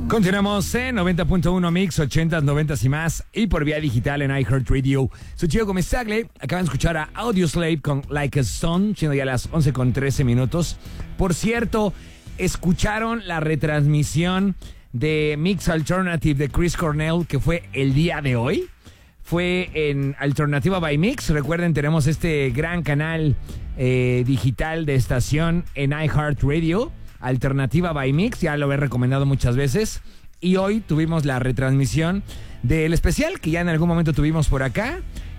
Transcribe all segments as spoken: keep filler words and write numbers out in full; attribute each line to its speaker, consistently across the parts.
Speaker 1: Continuamos en noventa punto uno Mix, ochentas, noventas y más, y por vía digital en iHeartRadio. Soy Chico Gómez Tagle. Acaban de escuchar a Audioslave con Like a Stone, siendo ya las once con trece minutos. Por cierto, escucharon la retransmisión de Mix Alternative de Chris Cornell, que fue el día de hoy. Fue en Alternativa by Mix. Recuerden, tenemos este gran canal eh, digital de estación en iHeartRadio. Alternativa by Mix, ya lo he recomendado muchas veces. Y hoy tuvimos la retransmisión del especial que ya en algún momento tuvimos por acá.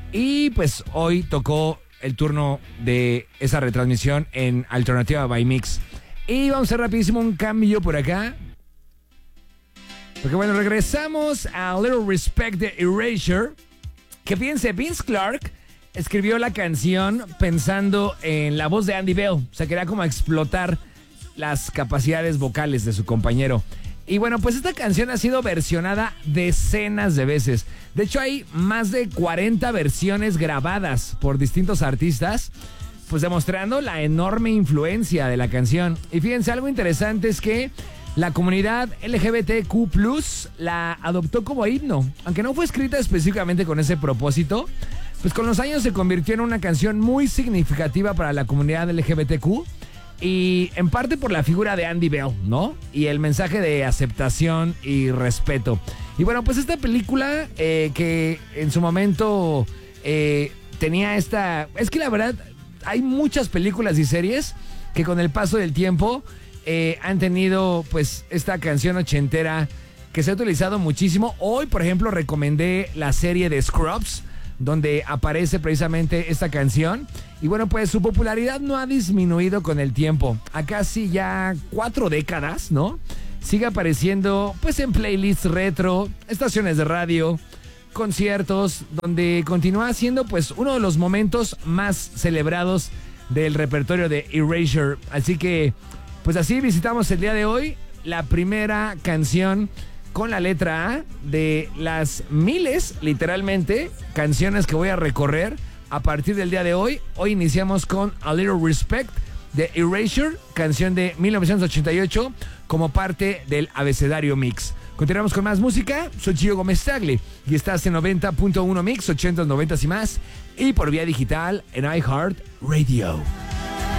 Speaker 1: Y pues hoy tocó el turno de esa retransmisión en Alternativa by Mix. Y vamos a hacer rapidísimo un cambio por acá. Porque bueno, regresamos a Little Respect de Erasure. Que fíjense, Vince Clarke escribió la canción pensando en la voz de Andy Bell. O sea, quería como explotar las capacidades vocales de su compañero. Y bueno, pues esta canción ha sido versionada decenas de veces. De hecho, hay más de cuarenta versiones grabadas por distintos artistas, pues demostrando la enorme influencia de la canción. Y fíjense, algo interesante es que la comunidad L G B T Q plus, la adoptó como himno. Aunque no fue escrita específicamente con ese propósito, pues con los años se convirtió en una canción muy significativa para la comunidad L G B T Q. Y en parte por la figura de Andy Bell, ¿no? Y el mensaje de aceptación y respeto. Y bueno, pues esta película eh, que en su momento eh, tenía esta... Es que la verdad, hay muchas películas y series que con el paso del tiempo eh, han tenido pues esta canción ochentera que se ha utilizado muchísimo. Hoy, por ejemplo, recomendé la serie de Scrubs, donde aparece precisamente esta canción. Y bueno, pues su popularidad no ha disminuido con el tiempo. A casi ya cuatro décadas, ¿no? Sigue apareciendo pues en playlists retro, estaciones de radio, conciertos, donde continúa siendo pues uno de los momentos más celebrados del repertorio de Erasure. Así que pues así visitamos el día de hoy la primera canción con la letra A de las miles, literalmente, canciones que voy a recorrer a partir del día de hoy. Hoy iniciamos con A Little Respect de Erasure, canción de mil novecientos ochenta y ocho, como parte del abecedario Mix. Continuamos con más música. Soy Gio Gómez Tagle y estás en noventa punto uno Mix, ochentas, noventas y más, y por vía digital en iHeartRadio.